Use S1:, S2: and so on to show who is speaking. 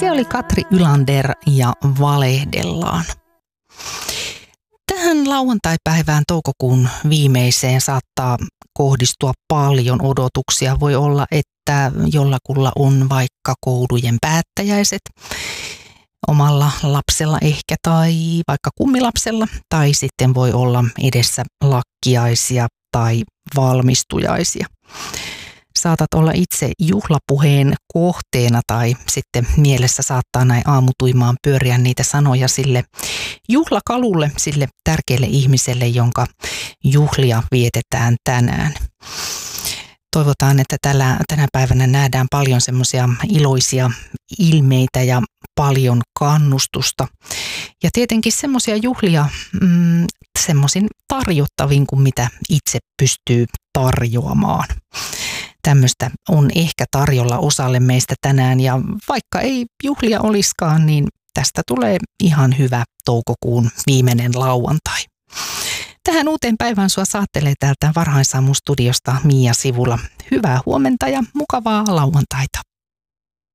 S1: Se oli Katri Ylander ja Valehdellaan. Tähän lauantaipäivään toukokuun viimeiseen saattaa kohdistua paljon odotuksia. Voi olla, että jollakulla on vaikka koulujen päättäjäiset omalla lapsella ehkä tai vaikka kummilapsella. Tai sitten voi olla edessä lakkiaisia tai valmistujaisia. Saatat olla itse juhlapuheen kohteena tai sitten mielessä saattaa näin aamutuimaan pyöriä niitä sanoja sille juhlakalulle, sille tärkeälle ihmiselle, jonka juhlia vietetään tänään. Toivotaan, että tänä päivänä nähdään paljon semmoisia iloisia ilmeitä ja paljon kannustusta. Ja tietenkin semmoisia juhlia semmoisin tarjottavin kuin mitä itse pystyy tarjoamaan. Tämmöistä on ehkä tarjolla osalle meistä tänään ja vaikka ei juhlia olisikaan, niin tästä tulee ihan hyvä toukokuun viimeinen lauantai. Tähän uuteen päivään sua saattelee täältä Varhaisaamun studiosta Mia Sivula. Hyvää huomenta ja mukavaa lauantaita.